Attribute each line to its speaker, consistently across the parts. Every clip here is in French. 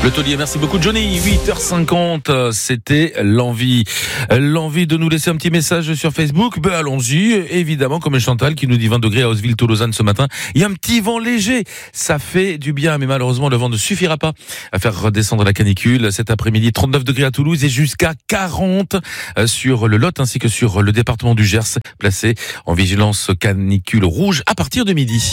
Speaker 1: Le taulier, merci beaucoup Johnny. 8h50, c'était l'envie de nous laisser un petit message sur Facebook. Ben allons-y, évidemment, comme Chantal qui nous dit 20 degrés à Haussville-Tolosane ce matin. Il y a un petit vent léger, ça fait du bien, mais malheureusement le vent ne suffira pas à faire redescendre la canicule. Cet après-midi, 39 degrés à Toulouse et jusqu'à 40 sur le Lot ainsi que sur le département du Gers, placé en vigilance canicule rouge à partir de midi.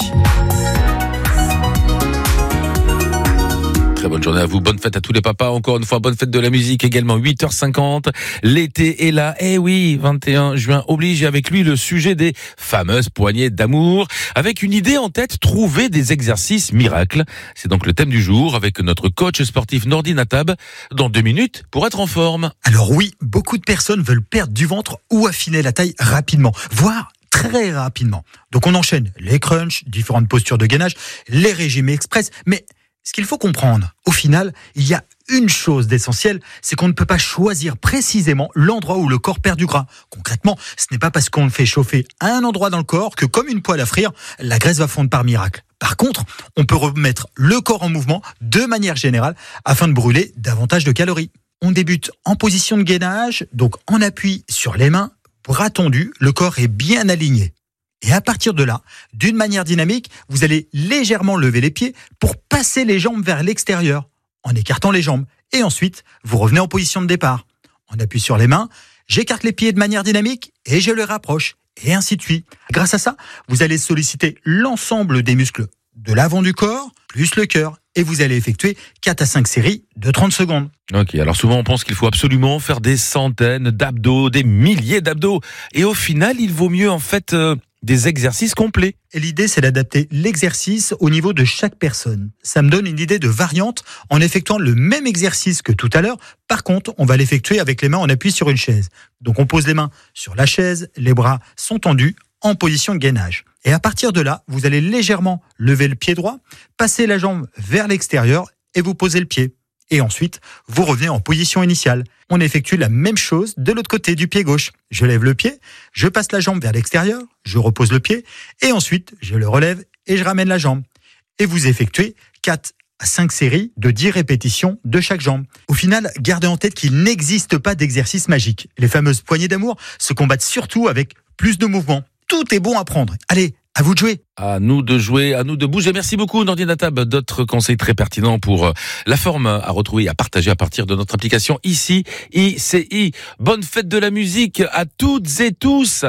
Speaker 1: Très bonne journée à vous, bonne fête à tous les papas, encore une fois, bonne fête de la musique également, 8h50, l'été est là, oui, 21 juin oblige, et avec lui le sujet des fameuses poignées d'amour, avec une idée en tête, trouver des exercices miracles. C'est donc le thème du jour, avec notre coach sportif Nordi Natab, dans 2 minutes, pour être en forme.
Speaker 2: Alors oui, beaucoup de personnes veulent perdre du ventre ou affiner la taille rapidement, voire très rapidement. Donc on enchaîne les crunchs, différentes postures de gainage, les régimes express, mais ce qu'il faut comprendre, au final, il y a une chose d'essentielle, c'est qu'on ne peut pas choisir précisément l'endroit où le corps perd du gras. Concrètement, ce n'est pas parce qu'on le fait chauffer à un endroit dans le corps que, comme une poêle à frire, la graisse va fondre par miracle. Par contre, on peut remettre le corps en mouvement de manière générale afin de brûler davantage de calories. On débute en position de gainage, donc en appui sur les mains, bras tendus, le corps est bien aligné. Et à partir de là, d'une manière dynamique, vous allez légèrement lever les pieds pour passer les jambes vers l'extérieur, en écartant les jambes. Et ensuite, vous revenez en position de départ. On appuie sur les mains, j'écarte les pieds de manière dynamique et je les rapproche. Et ainsi de suite. Grâce à ça, vous allez solliciter l'ensemble des muscles de l'avant du corps, plus le cœur. Et vous allez effectuer 4 à 5 séries de 30 secondes.
Speaker 1: Ok, alors souvent on pense qu'il faut absolument faire des centaines d'abdos, des milliers d'abdos. Et au final, il vaut mieux en fait des exercices complets.
Speaker 2: Et l'idée, c'est d'adapter l'exercice au niveau de chaque personne. Ça me donne une idée de variante en effectuant le même exercice que tout à l'heure. Par contre, on va l'effectuer avec les mains en appui sur une chaise. Donc on pose les mains sur la chaise, les bras sont tendus en position de gainage. Et à partir de là, vous allez légèrement lever le pied droit, passer la jambe vers l'extérieur et vous posez le pied. Et ensuite, vous revenez en position initiale. On effectue la même chose de l'autre côté du pied gauche. Je lève le pied, je passe la jambe vers l'extérieur, je repose le pied, et ensuite, je le relève et je ramène la jambe. Et vous effectuez 4 à 5 séries de 10 répétitions de chaque jambe. Au final, gardez en tête qu'il n'existe pas d'exercice magique. Les fameuses poignées d'amour se combattent surtout avec plus de mouvements. Tout est bon à prendre. Allez, à vous de jouer.
Speaker 1: À nous de jouer, à nous de bouger. Merci beaucoup Nordi Natab. D'autres conseils très pertinents pour la forme à retrouver et à partager à partir de notre application ici, ICI. Bonne fête de la musique à toutes et tous.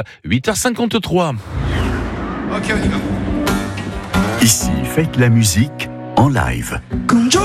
Speaker 1: 8h53.
Speaker 3: Ok, on y va. Ici, faites la musique en live.